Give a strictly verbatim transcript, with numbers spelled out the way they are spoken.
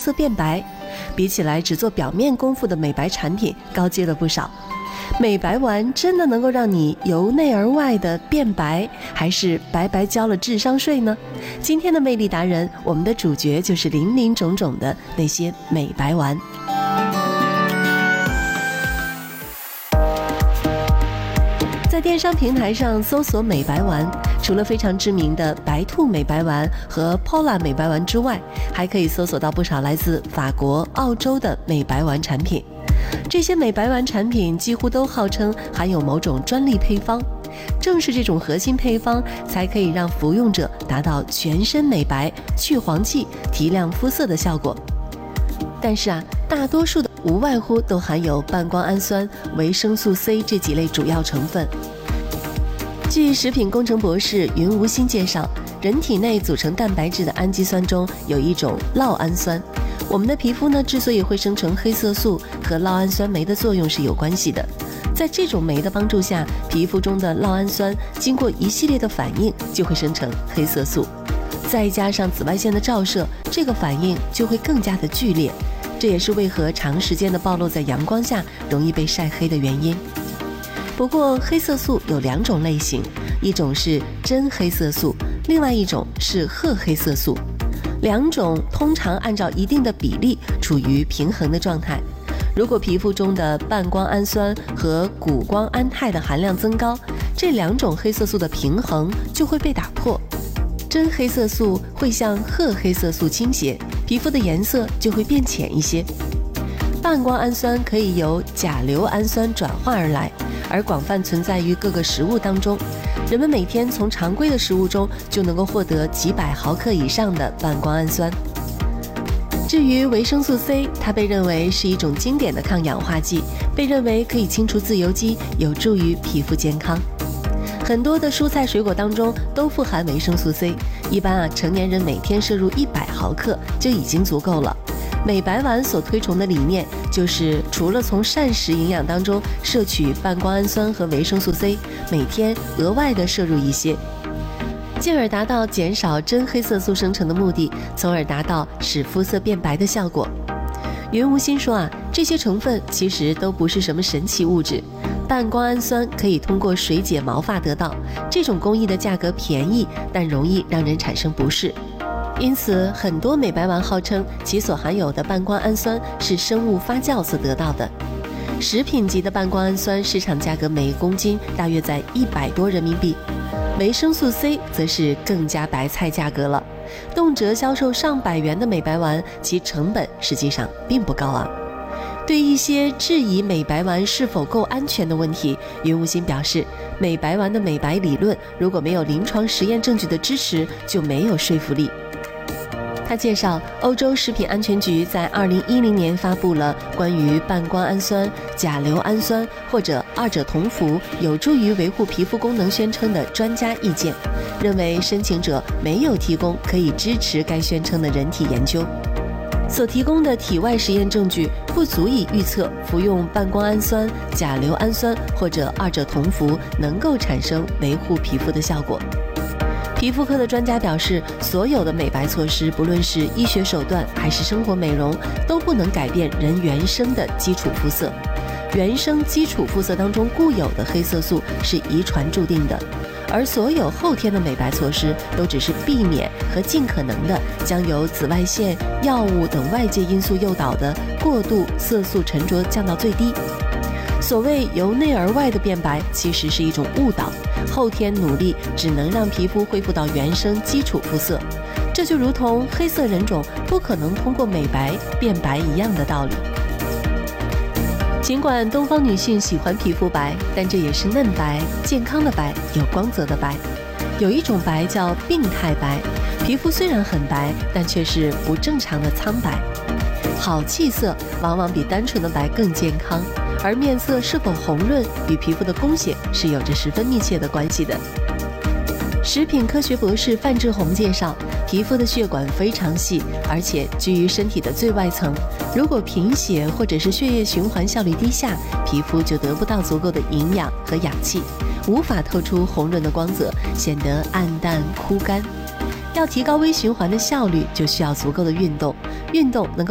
色变白，比起来只做表面功夫的美白产品高阶了不少。美白丸真的能够让你由内而外的变白，还是白白交了智商税呢？今天的魅力达人，我们的主角就是林林种种的那些美白丸。在电商平台上搜索美白丸，除了非常知名的白兔美白丸和 Pola 美白丸之外，还可以搜索到不少来自法国、澳洲的美白丸产品。这些美白丸产品几乎都号称含有某种专利配方，正是这种核心配方才可以让服用者达到全身美白、去黄气、提亮肤色的效果。但是啊，大多数的无外乎都含有半胱氨酸、维生素 C 这几类主要成分。据食品工程博士云无心介绍，人体内组成蛋白质的氨基酸中有一种酪氨酸。我们的皮肤呢，之所以会生成黑色素，和酪氨酸酶的作用是有关系的。在这种酶的帮助下，皮肤中的酪氨酸经过一系列的反应，就会生成黑色素。再加上紫外线的照射，这个反应就会更加的剧烈。这也是为何长时间的暴露在阳光下容易被晒黑的原因。不过黑色素有两种类型，一种是真黑色素，另外一种是褐黑色素。两种通常按照一定的比例处于平衡的状态。如果皮肤中的半胱氨酸和谷胱氨肽的含量增高，这两种黑色素的平衡就会被打破。真黑色素会向褐黑色素倾斜，皮肤的颜色就会变浅一些。半胱氨酸可以由甲硫氨酸转化而来，而广泛存在于各个食物当中。人们每天从常规的食物中就能够获得几百毫克以上的半胱氨酸。至于维生素 C， 它被认为是一种经典的抗氧化剂，被认为可以清除自由基，有助于皮肤健康。很多的蔬菜水果当中都富含维生素 C， 一般啊，成年人每天摄入一百毫克就已经足够了。美白丸所推崇的理念就是除了从膳食营养当中摄取半胱氨酸和维生素 C， 每天额外的摄入一些，进而达到减少真黑色素生成的目的，从而达到使肤色变白的效果。云无心说啊，这些成分其实都不是什么神奇物质。半胱氨酸可以通过水解毛发得到，这种工艺的价格便宜，但容易让人产生不适。因此，很多美白丸号称其所含有的半胱氨酸是生物发酵所得到的。食品级的半胱氨酸市场价格每公斤大约在一百多人民币，维生素 C 则是更加白菜价格了，动辄销售上百元的美白丸，其成本实际上并不高昂。对一些质疑美白丸是否够安全的问题，云无心表示，美白丸的美白理论如果没有临床实验证据的支持，就没有说服力。他介绍，欧洲食品安全局在二零一零年发布了关于半胱氨酸、甲硫氨酸或者二者同服有助于维护皮肤功能宣称的专家意见，认为申请者没有提供可以支持该宣称的人体研究，所提供的体外实验证据不足以预测服用半胱氨酸、甲硫氨酸或者二者同服能够产生维护皮肤的效果。皮肤科的专家表示，所有的美白措施，不论是医学手段还是生活美容，都不能改变人原生的基础肤色。原生基础肤色当中固有的黑色素是遗传注定的，而所有后天的美白措施都只是避免和尽可能的将由紫外线、药物等外界因素诱导的过度色素沉着降到最低。所谓由内而外的变白，其实是一种误导，后天努力只能让皮肤恢复到原生基础肤色，这就如同黑色人种不可能通过美白变白一样的道理。尽管东方女性喜欢皮肤白，但这也是嫩白、健康的白，有光泽的白。有一种白叫病态白，皮肤虽然很白，但却是不正常的苍白。好气色往往比单纯的白更健康，而面色是否红润与皮肤的供血是有着十分密切的关系的。食品科学博士范志红介绍，皮肤的血管非常细，而且居于身体的最外层。如果贫血或者是血液循环效率低下，皮肤就得不到足够的营养和氧气，无法透出红润的光泽，显得暗淡枯干。要提高微循环的效率，就需要足够的运动，运动能够